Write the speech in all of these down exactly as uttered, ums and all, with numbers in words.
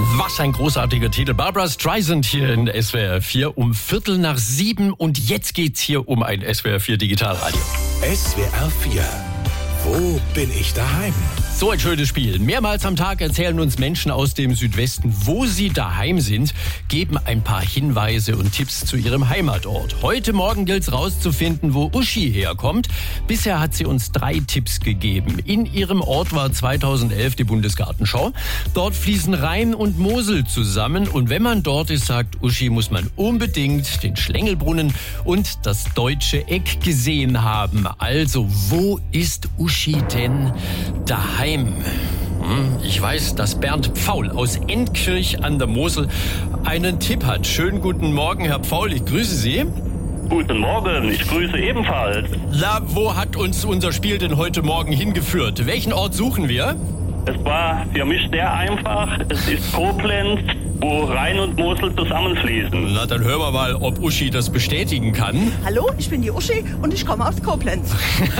Was ein großartiger Titel. Barbra Streisand hier in S W R vier um Viertel nach sieben. Und jetzt geht's hier um ein S W R vier Digitalradio. S W R vier. Wo bin ich daheim? So ein schönes Spiel. Mehrmals am Tag erzählen uns Menschen aus dem Südwesten, wo sie daheim sind, geben ein paar Hinweise und Tipps zu ihrem Heimatort. Heute Morgen gilt es rauszufinden, wo Uschi herkommt. Bisher hat sie uns drei Tipps gegeben. In ihrem Ort war zweitausendelf die Bundesgartenschau. Dort fließen Rhein und Mosel zusammen. Und wenn man dort ist, sagt Uschi, muss man unbedingt den Schlängelbrunnen und das Deutsche Eck gesehen haben. Also, wo ist Uschi denn daheim? Ich weiß, dass Bernd Pfaul aus Endkirch an der Mosel einen Tipp hat. Schönen guten Morgen, Herr Pfaul, ich grüße Sie. Guten Morgen, ich grüße ebenfalls. Na, wo hat uns unser Spiel denn heute Morgen hingeführt? Welchen Ort suchen wir? Es war für mich sehr einfach. Es ist Koblenz, wo Rhein und Mosel zusammenfließen. Na, dann hören wir mal, ob Uschi das bestätigen kann. Hallo, ich bin die Uschi und ich komme aus Koblenz.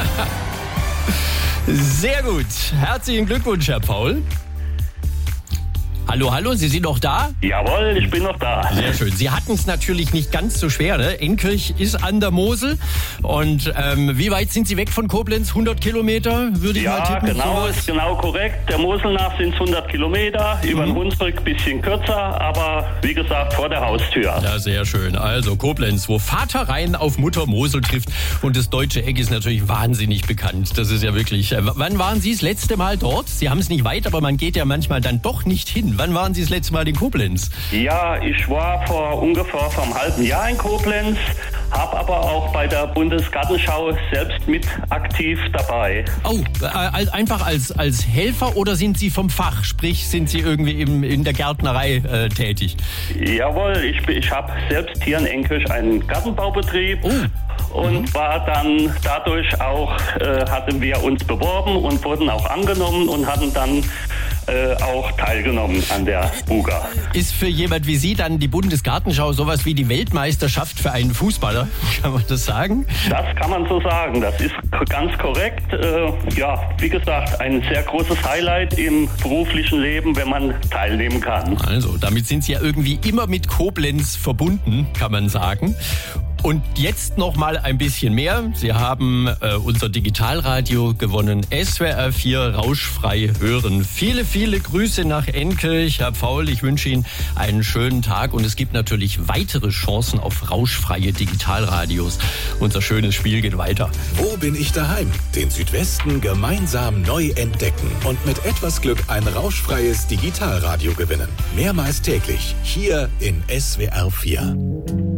Sehr gut. Herzlichen Glückwunsch, Herr Paul. Hallo, hallo, Sie sind noch da? Jawohl, ich bin noch da. Sehr schön. Sie hatten es natürlich nicht ganz so schwer, ne? Endkirch ist an der Mosel. Und ähm, wie weit sind Sie weg von Koblenz? hundert Kilometer, würde ich ja, mal tippen. Ja, genau, sowas? ist genau korrekt. Der Mosel nach sind es hundert Kilometer, mhm. über den Hunsrück ein bisschen kürzer, aber wie gesagt, vor der Haustür. Ja, sehr schön. Also Koblenz, wo Vater Rhein auf Mutter Mosel trifft. Und das Deutsche Eck ist natürlich wahnsinnig bekannt. Das ist ja wirklich... Äh, wann waren Sie das letzte Mal dort? Sie haben es nicht weit, aber man geht ja manchmal dann doch nicht hin. Wann waren Sie das letzte Mal in Koblenz? Ja, ich war vor ungefähr vor einem halben Jahr in Koblenz, habe aber auch bei der Bundesgartenschau selbst mit aktiv dabei. Oh, äh, einfach als, als Helfer oder sind Sie vom Fach? Sprich, sind Sie irgendwie im, in der Gärtnerei äh, tätig? Jawohl, ich, ich habe selbst hier in Endkirch einen Gartenbaubetrieb. Oh. Und mhm. war dann dadurch auch, äh, hatten wir uns beworben und wurden auch angenommen und hatten dann äh, auch teilgenommen an der Buga. Ist für jemand wie Sie dann die Bundesgartenschau sowas wie die Weltmeisterschaft für einen Fußballer? Kann man das sagen? Das kann man so sagen. Das ist ganz korrekt. Äh, ja, wie gesagt, ein sehr großes Highlight im beruflichen Leben, wenn man teilnehmen kann. Also, damit sind Sie ja irgendwie immer mit Koblenz verbunden, kann man sagen. Und jetzt noch mal ein bisschen mehr. Sie haben äh, unser Digitalradio gewonnen. S W R vier rauschfrei hören. Viele, viele Grüße nach Endkirch. Herr Pfaul, ich wünsche Ihnen einen schönen Tag. Und es gibt natürlich weitere Chancen auf rauschfreie Digitalradios. Unser schönes Spiel geht weiter. Wo bin ich daheim? Den Südwesten gemeinsam neu entdecken. Und mit etwas Glück ein rauschfreies Digitalradio gewinnen. Mehrmals täglich. Hier in S W R vier.